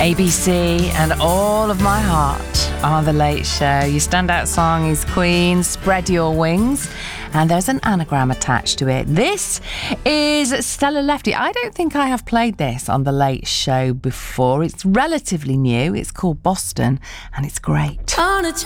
ABC and All of My Heart on The Late Show. Your standout song is Queen, Spread Your Wings, and there's an anagram attached to it. This is Stella Lefty. I don't think I have played this on The Late Show before. It's relatively new. It's called Boston, and it's great. On a